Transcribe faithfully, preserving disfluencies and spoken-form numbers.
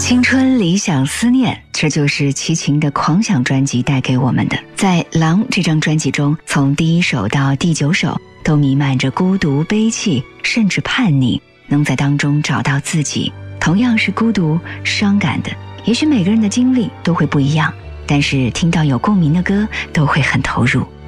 青春理想思念，这就是齐秦的狂想专辑带给我们的。在《狼》这张专辑中，从第一首到第九首都弥漫着孤独、悲戚，甚至叛逆，能在当中找到自己。同样是孤独伤感的，也许每个人的经历都会不一样，但是听到有共鸣的歌都会很投入。